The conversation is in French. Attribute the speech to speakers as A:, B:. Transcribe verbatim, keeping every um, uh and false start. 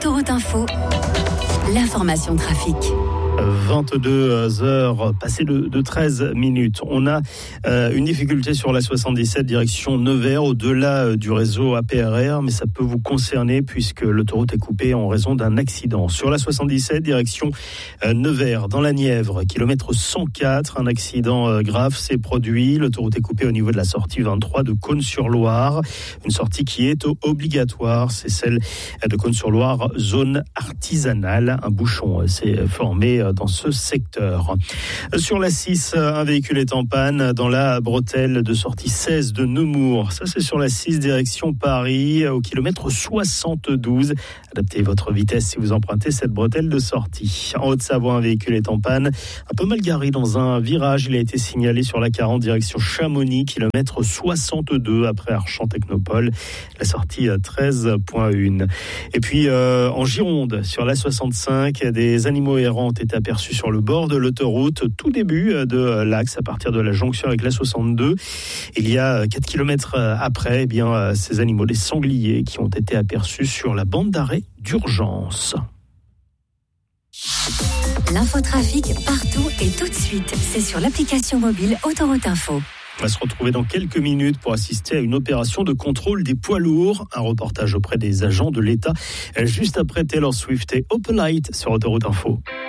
A: Autoroute Info, l'information trafic.
B: vingt-deux heures passées de, de treize minutes. On a euh, une difficulté sur la soixante-dix-sept direction Nevers au-delà euh, du réseau A P R R, mais ça peut vous concerner puisque l'autoroute est coupée en raison d'un accident. Sur la soixante-dix-sept direction euh, Nevers dans la Nièvre, kilomètre cent quatre, un accident euh, grave s'est produit. L'autoroute est coupée au niveau de la sortie vingt-trois de Cosne-sur-Loire. Une sortie qui est obligatoire, c'est celle de Cosne-sur-Loire, zone artisanale. Un bouchon euh, s'est formé euh, dans ce secteur. Sur la six, un véhicule est en panne dans la bretelle de sortie seize de Nemours. Ça, c'est sur la six direction Paris au kilomètre soixante-douze. Adaptez votre vitesse si vous empruntez cette bretelle de sortie. En Haute-Savoie, un véhicule est en panne, un peu mal garé dans un virage. Il a été signalé sur la quarante direction Chamonix, kilomètre soixante-deux après Archamps-Technopole. La sortie treize un. Et puis euh, en Gironde, sur la soixante-cinq, des animaux errants ont été aperçus sur le bord de l'autoroute, tout début de l'axe à partir de la jonction avec la soixante-deux. Il y a quatre kilomètres après, eh bien, ces animaux, des sangliers, qui ont été aperçus sur la bande d'arrêt d'urgence.
A: L'infotrafic partout et tout de suite, c'est sur l'application mobile Autoroute Info.
B: On va se retrouver dans quelques minutes pour assister à une opération de contrôle des poids lourds. Un reportage auprès des agents de l'État juste après Taylor Swift et Open Light sur Autoroute Info.